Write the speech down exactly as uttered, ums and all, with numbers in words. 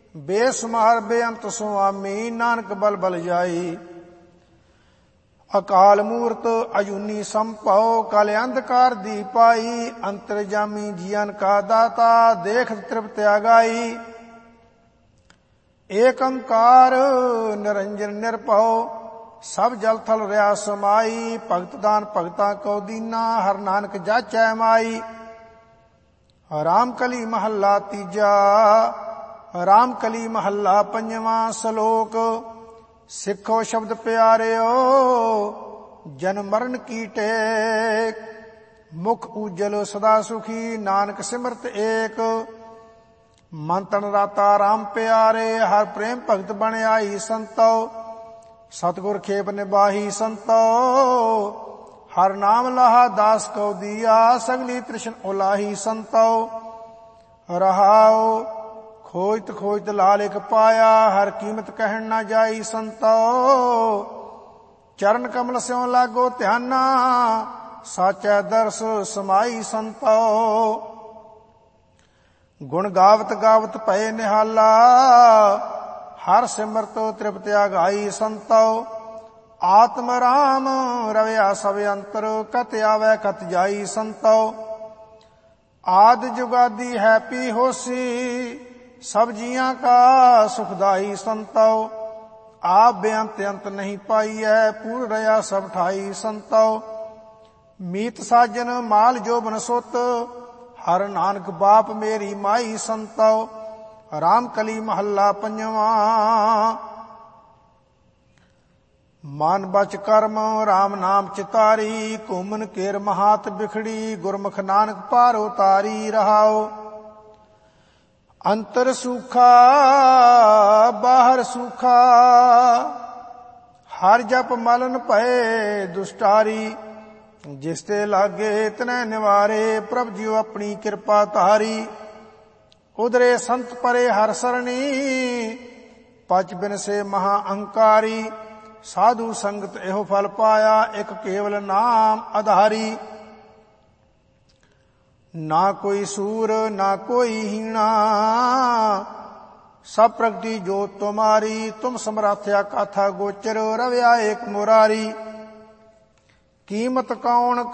ਬੇਸੁਮਾਰ ਬੇਅੰਤ ਸੁਆਮੀ, ਨਾਨਕ ਬਲ ਬਲ ਜਾਈ। ਅਕਾਲ ਮੂਰਤ ਅਜੂਨੀ ਸੰਭਉ, ਕਲ ਅੰਧਕਾਰ ਦੀ ਪਾਈ। ਅੰਤਰਜਾਮੀ ਜੀਵਨ ਕਾ ਦਾਤਾ, ਦੇਖਤ ਤ੍ਰਿਪਤ ਆਗਾਈ। ਏਕ ਓੰਕਾਰ ਨਿਰੰਜਨ ਨਿਰਭਉ, ਸਭ ਜਲ ਥਲ ਰਿਆ ਸਮਾਈ। ਭਗਤ ਦਾਨ ਭਗਤਾਂ ਕੋ ਦੀਨਾ, ਹਰ ਨਾਨਕ ਜਾਚੈ ਮਾਈ। ਰਾਮ ਕਲੀ ਮਹੱਲਾ ਤੀਜਾ। ਰਾਮ ਕਲੀ ਮਹੱਲਾ ਪੰਜਵਾਂ। ਸ਼ਲੋਕ। ਸਿੱਖੋ ਸ਼ਬਦ ਪਿਆਰਿਓ, ਜਨਮ ਮਰਨ ਕੀ ਟੇਕ। ਮੁਖ ਉਜਲ ਸਦਾ ਸੁਖੀ, ਨਾਨਕ ਸਿਮਰਤ ਏਕ। ਮਨ ਤਨ ਰਾਤਾ ਰਾਮ ਪਿਆਰੇ, ਹਰ ਪ੍ਰੇਮ ਭਗਤ ਬਣ ਆਈ ਸੰਤੋ। ਸਤਿਗੁਰ ਖੇਪ ਨਿਬਾਹੀ ਸੰਤੋ, ਹਰ ਨਾਮ ਲਾਹਾ ਦਾਸ ਕਉ ਦੀਆ। ਸਗਲੀ ਤ੍ਰਿਸ਼ਨ ਉਲਾਹੀ ਸੰਤੋ। ਰਹਾਉ। ਖੋਜਤ ਖੋਜਤ ਲਾਲ ਇਕ ਪਾਇਆ, ਹਰ ਕੀਮਤ ਕਹਿਣ ਨਾ ਜਾਈ ਸੰਤੋ। ਚਰਨ ਕਮਲ ਸਿਉ ਲਾਗੋ ਧਿਆਨਾ, ਸਾਚੈ ਦਰਸ ਸਮਾਈ ਸੰਤੋ। ਗੁਣ ਗਾਵਤ ਗਾਵਤ ਭਏ ਨਿਹਾਲਾ, ਹਰ ਸਿਮਰਤ ਤ੍ਰਿਪਤ ਆਗਾਈ ਸੰਤੋ। ਆਤਮ ਰਾਮ ਰਵਿਆ ਸਭ ਅੰਤਰ, ਕਤ ਆਵੈ ਕਤ ਜਾਈ ਸੰਤੋ। ਆਦਿ ਜੁਗਾਦੀ ਹੈ ਪੀ ਹੋਸੀ, ਸਭ ਜੀਆਂ ਕਾ ਸੁਖਦਾਈ ਸੰਤੋ। ਆਪ ਬੇਅੰਤ ਅੰਤ ਨਹੀਂ ਪਾਈਐ, ਪੂਰ ਰਿਆ ਸਭ ਠਾਈ ਸੰਤੋ। ਮੀਤ ਸਾਜਨ ਮਾਲ ਜੋਬਨ ਸੁਤ, ਹਰ ਨਾਨਕ ਬਾਪ ਮੇਰੀ ਮਾਈ ਸੰਤੋ। ਰਾਮ ਕਲੀ ਮਹੱਲਾ ਪੰਜਵਾਂ। ਮਨ ਬਚ ਕਰਮ ਰਾਮ ਨਾਮ ਚਿਤਾਰੀ, ਘੁੰਮਨ ਕੇਰ ਮਹਾਤ ਬਿਖੜੀ। ਗੁਰਮੁਖ ਨਾਨਕ ਪਾਰ ਉਤਾਰੀ। ਰਹਾਉ। ਅੰਤਰ ਸੂਖਾ ਬਾਹਰ ਸੂਖਾ, ਹਰ ਜਪ ਮਲਨ ਭਏ ਦੁਸਟਾਰੀ। ਜਿਸ ਤੇ ਲਾਗੇ ਤਨੈ ਨਿਵਾਰੇ, ਪ੍ਰਭ ਜੀਉ ਆਪਣੀ ਕਿਰਪਾ ਧਾਰੀ। ਉਧਰੇ ਸੰਤ ਪਰੇ ਹਰ ਸਰਣੀ, ਪਚ ਬਿਨਸੇ ਮਹਾ ਅਹੰਕਾਰੀ। ਸਾਧੂ ਸੰਗਤ ਇਹੋ ਫਲ ਪਾਇਆ, ਇੱਕ ਕੇਵਲ ਨਾਮ ਆਧਾਰੀ। ਨਾ ਕੋਈ ਸੂਰ ਨਾ ਕੋਈ ਹੀਣਾ, ਸਭ ਪ੍ਰਗਟੀ ਜੋਤ ਤੁਮਾਰੀ। ਤੁਮ ਸਮਰਾਥਿਆ ਕਾਥਾ ਗੋਚਰ, ਰਵਿਆ ਏਕ ਮੁਰਾਰੀ। ਕੀਮਤ ਕੌਣ